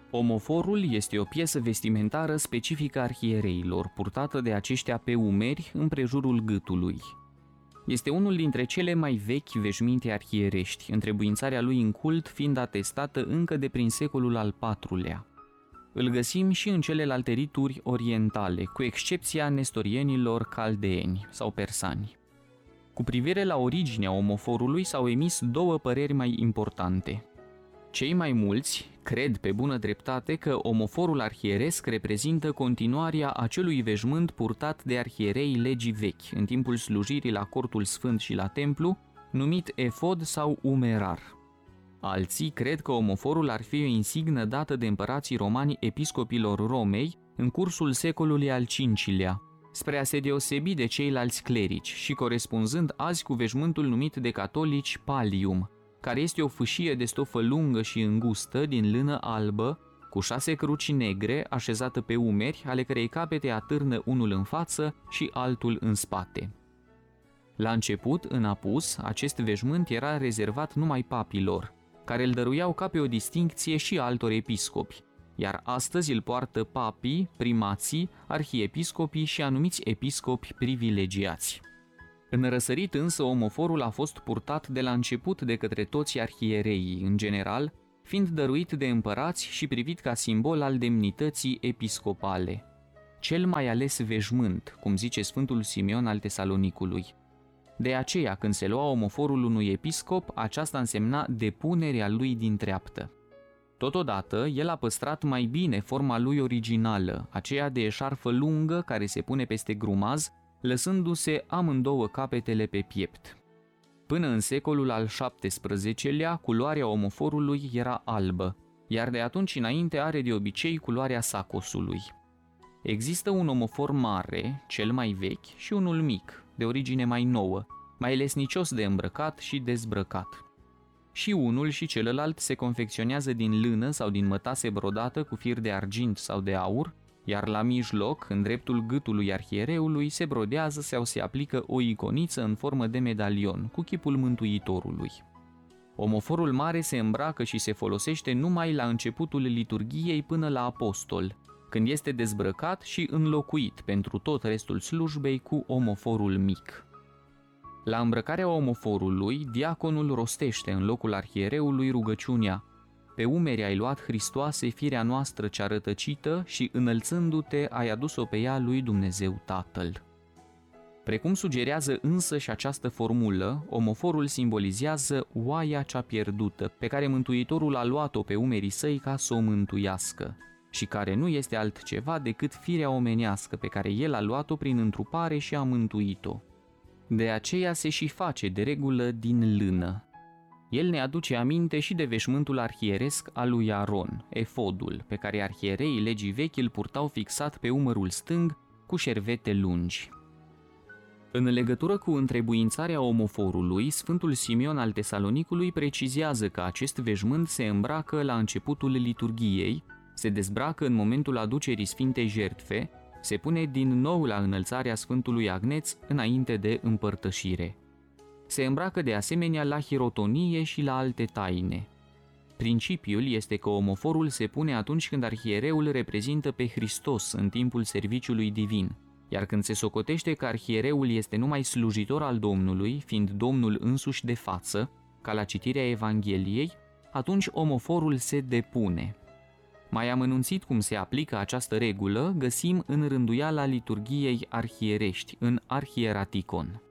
Omoforul este o piesă vestimentară specifică arhiereilor, purtată de aceștia pe umeri împrejurul gâtului. Este unul dintre cele mai vechi veșminte arhierești, întrebuințarea lui în cult fiind atestată încă de prin secolul al IV-lea. Îl găsim și în celelalte rituri orientale, cu excepția nestorienilor caldeeni sau persani. Cu privire la originea omoforului s-au emis două păreri mai importante. Cei mai mulți cred pe bună dreptate că omoforul arhieresc reprezintă continuarea acelui veșmânt purtat de arhierei legii vechi în timpul slujirii la cortul sfânt și la templu, numit efod sau umerar. Alții cred că omoforul ar fi o insignă dată de împărații romani episcopilor Romei în cursul secolului al V-lea, spre a se deosebi de ceilalți clerici și corespunzând azi cu veșmântul numit de catolici pallium, care este o fâșie de stofă lungă și îngustă din lână albă, cu 6 cruci negre așezată pe umeri, ale cărei capete atârnă unul în față și altul în spate. La început, în apus, acest veșmânt era rezervat numai papilor, care îl dăruiau ca pe o distincție și altor episcopi, iar astăzi îl poartă papii, primații, arhiepiscopii și anumiți episcopi privilegiați. În răsărit însă omoforul a fost purtat de la început de către toți arhiereii, în general, fiind dăruit de împărați și privit ca simbol al demnității episcopale. Cel mai ales veșmânt, cum zice Sfântul Simeon al Tesalonicului. De aceea, când se lua omoforul unui episcop, aceasta însemna depunerea lui din treaptă. Totodată, el a păstrat mai bine forma lui originală, aceea de eșarfă lungă care se pune peste grumaz, lăsându-se amândouă capetele pe piept. Până în secolul al XVII-lea, culoarea omoforului era albă, iar de atunci înainte are de obicei culoarea sacosului. Există un omofor mare, cel mai vechi, și unul mic, de origine mai nouă, mai lesnicios de îmbrăcat și dezbrăcat. Și unul și celălalt se confecționează din lână sau din mătase brodată cu fir de argint sau de aur, iar la mijloc, în dreptul gâtului arhiereului, se brodează sau se aplică o iconiță în formă de medalion, cu chipul Mântuitorului. Omoforul mare se îmbracă și se folosește numai la începutul liturghiei până la apostol, când este dezbrăcat și înlocuit pentru tot restul slujbei cu omoforul mic. La îmbrăcarea omoforului, diaconul rostește în locul arhiereului rugăciunea: pe umeri ai luat, Hristoase, firea noastră cea rătăcită și înălțându-te ai adus-o pe ea lui Dumnezeu Tatăl. Precum sugerează însă și această formulă, omoforul simbolizează oaia cea pierdută, pe care Mântuitorul a luat-o pe umerii săi ca să o mântuiască, și care nu este altceva decât firea omenească pe care el a luat-o prin întrupare și a mântuit-o. De aceea se și face de regulă din lână. El ne aduce aminte și de veșmântul arhieresc al lui Aron, efodul, pe care arhiereii legii vechi îl purtau fixat pe umărul stâng cu șervete lungi. În legătură cu întrebuințarea omoforului, Sfântul Simeon al Tesalonicului precizează că acest veșmânt se îmbracă la începutul liturghiei, se dezbracă în momentul aducerii Sfintei Jertfe, se pune din nou la înălțarea Sfântului Agneț înainte de împărtășire. Se îmbracă de asemenea la hirotonie și la alte taine. Principiul este că omoforul se pune atunci când arhiereul reprezintă pe Hristos în timpul serviciului divin, iar când se socotește că arhiereul este numai slujitor al Domnului, fiind Domnul însuși de față, ca la citirea Evangheliei, atunci omoforul se depune. Mai amănunțit cum se aplică această regulă, găsim în rânduiala liturghiei arhierești, în Arhieraticon.